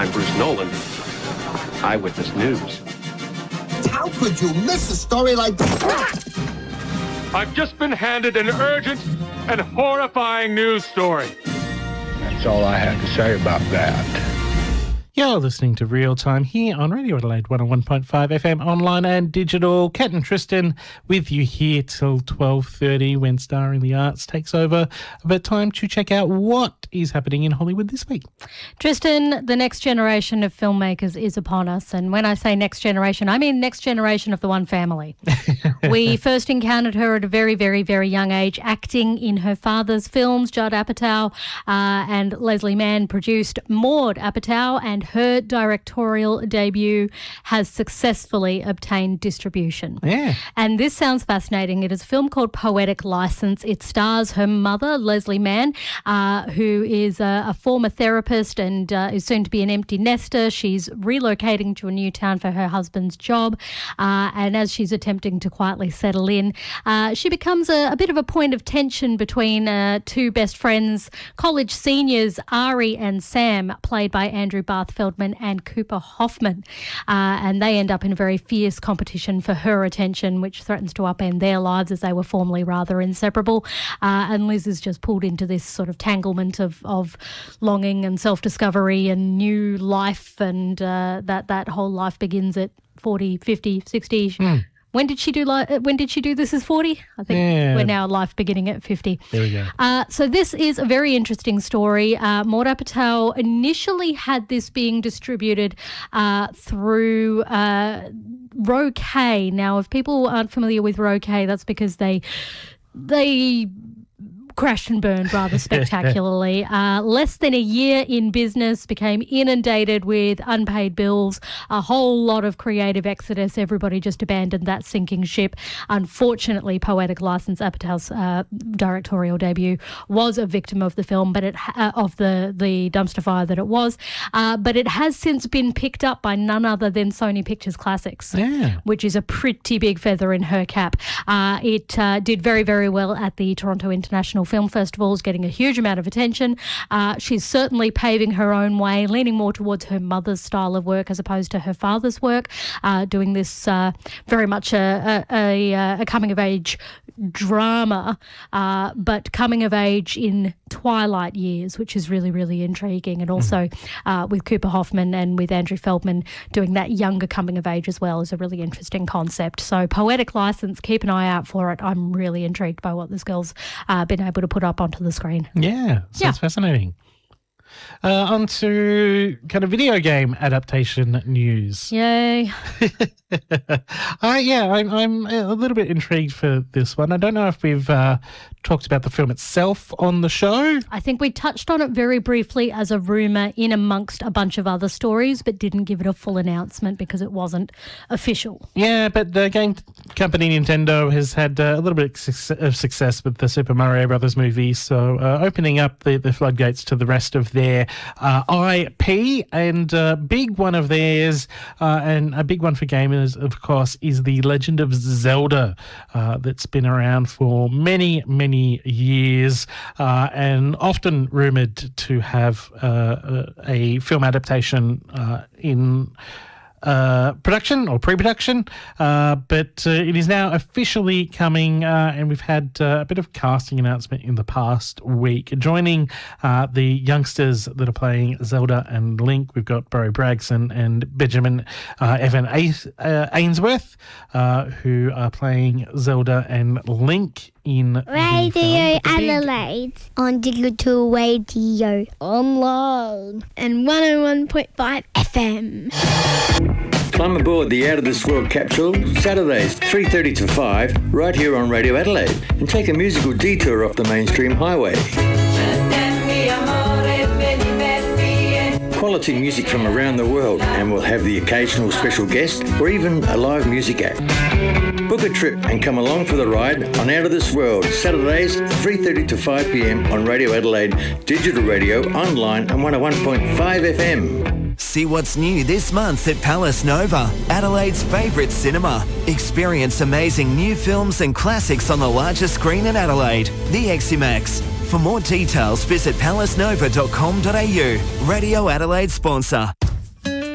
I'm Bruce Nolan, Eyewitness News. How could you miss a story like that? I've just been handed an urgent and horrifying news story. That's all I have to say about that. You're listening to Real Time here on Radio Adelaide 101.5 FM online and digital. Kat and Tristan with you here till 12:30 when Star in the Arts takes over. But time to check out what is happening in Hollywood this week. Tristan, the next generation of filmmakers is upon us. And when I say next generation, I mean next generation of the one family. We first encountered her at a very, very, very young age, acting in her father's films. Judd Apatow and Leslie Mann produced Maud Apatow, and her directorial debut has successfully obtained distribution. Yeah. And this sounds fascinating. It is a film called Poetic License. It stars her mother, Leslie Mann, who is a former therapist and is soon to be an empty nester. She's relocating to a new town for her husband's job. And as she's attempting to quietly settle in, she becomes a bit of a point of tension between two best friends, college seniors, Ari and Sam, played by Andrew Barth Feldman and Cooper Hoffman. And they end up in a very fierce competition for her attention, which threatens to upend their lives as they were formerly rather inseparable. And Liz is just pulled into this sort of tanglement of longing and self-discovery and new life, and that whole life begins at 40, 50, 60. When did she do This Is 40? I think we're now life beginning at 50. There we go. So this is a very interesting story. Maud Apatow initially had this being distributed through Roe-K. Now, if people aren't familiar with Roe-K, that's because they crashed and burned rather spectacularly. Less than a year in business, became inundated with unpaid bills, a whole lot of creative exodus. Everybody just abandoned that sinking ship. Unfortunately, Poetic License, Apatow's directorial debut, was a victim of the film, but of the dumpster fire that it was. But it has since been picked up by none other than Sony Pictures Classics, which is a pretty big feather in her cap. It did very, very well at the Toronto International Film Festivals, getting a huge amount of attention. She's certainly paving her own way, leaning more towards her mother's style of work as opposed to her father's work, doing this very much a coming-of-age drama, but coming of age in twilight years, which is really, really intriguing. And also with Cooper Hoffman and with Andrew Feldman doing that younger coming of age as well is a really interesting concept. So Poetic License, keep an eye out for it. I'm really intrigued by what this girl's been able to put up onto the screen. Yeah, sounds fascinating. On to kind of video game adaptation news. Yay. I'm a little bit intrigued for this one. I don't know if we've talked about the film itself on the show. I think we touched on it very briefly as a rumour in amongst a bunch of other stories, but didn't give it a full announcement because it wasn't official. Yeah, but the game company Nintendo has had a little bit of success with the Super Mario Brothers movie, so opening up the floodgates to the rest of their IP, and a big one of theirs, and a big one for gamers, of course, is The Legend of Zelda, that's been around for many, many years, and often rumoured to have a film adaptation in production or pre-production, but it is now officially coming, and we've had a bit of casting announcement in the past week. Joining the youngsters that are playing Zelda and Link, we've got Beau Bragson and Benjamin Evan Ainsworth, who are playing Zelda and Link in Radio Adelaide on digital radio online and 101.5 FM. Climb aboard the Out of This World capsule Saturdays 3:30 to 5 right here on Radio Adelaide, and take a musical detour off the mainstream highway. Quality music from around the world, and we'll have the occasional special guest or even a live music act. Book a trip and come along for the ride on Out of This World, Saturdays 3:30 to 5 p.m. on Radio Adelaide, digital radio, online and 101.5 FM. See what's new this month at Palace Nova, Adelaide's favourite cinema. Experience amazing new films and classics on the largest screen in Adelaide, the Eximax. For more details, visit palacenova.com.au. Radio Adelaide sponsor.